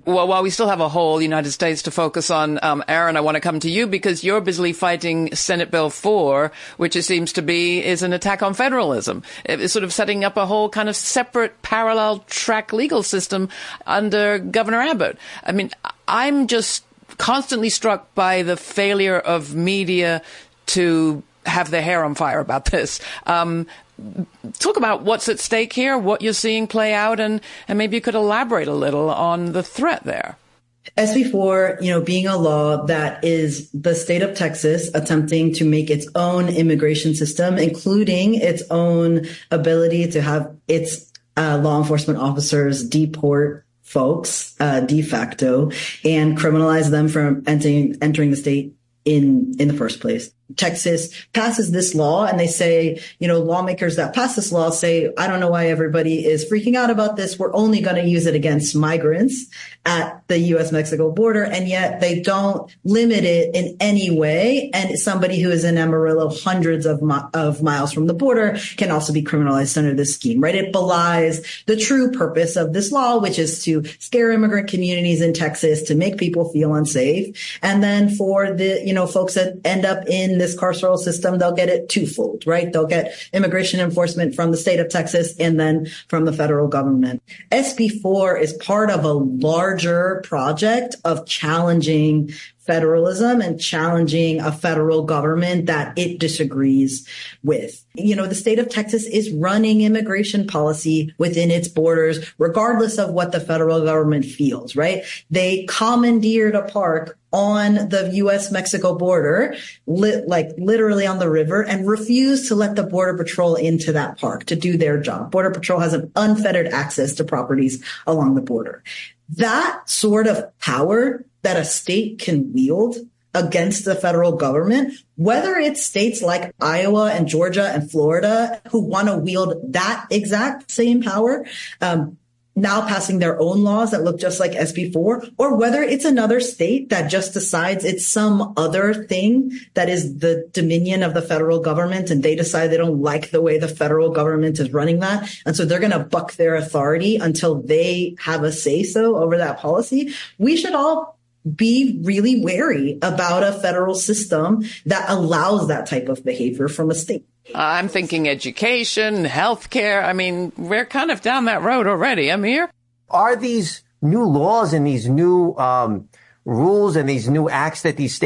Well, while we still have a whole United States to focus on, Aaron, I want to come to you because you're busily fighting Senate Bill 4, which it seems to be is an attack on federalism. It's sort of setting up a whole kind of separate parallel track legal system under Governor Abbott. I mean, I'm just constantly struck by the failure of media to have their hair on fire about this. Talk about what's at stake here, what you're seeing play out, and maybe you could elaborate a little on the threat there. SB 4, being a law that is the state of Texas attempting to make its own immigration system, including its own ability to have its law enforcement officers deport folks de facto and criminalize them from entering the state in the first place. Texas passes this law and they say, lawmakers that pass this law say, I don't know why everybody is freaking out about this. We're only going to use it against migrants at the U.S.-Mexico border. And yet they don't limit it in any way. And somebody who is in Amarillo, hundreds of miles from the border, can also be criminalized under this scheme, right? It belies the true purpose of this law, which is to scare immigrant communities in Texas, to make people feel unsafe. And then for the, folks that end up in this carceral system, they'll get it twofold, right? They'll get immigration enforcement from the state of Texas and then from the federal government. SB 4 is part of a larger project of challenging federalism and challenging a federal government that it disagrees with. The state of Texas is running immigration policy within its borders, regardless of what the federal government feels, right? They commandeered a park on the U.S.-Mexico border, literally on the river, and refused to let the Border Patrol into that park to do their job. Border Patrol has an unfettered access to properties along the border. That sort of power that a state can wield against the federal government, whether it's states like Iowa and Georgia and Florida who want to wield that exact same power, now passing their own laws that look just like SB 4, or whether it's another state that just decides it's some other thing that is the dominion of the federal government and they decide they don't like the way the federal government is running that. And so they're going to buck their authority until they have a say-so over that policy. We should all be really wary about a federal system that allows that type of behavior from a state. I'm thinking education, healthcare. I mean, we're kind of down that road already. Amir? Are these new laws and these new rules and these new acts that these states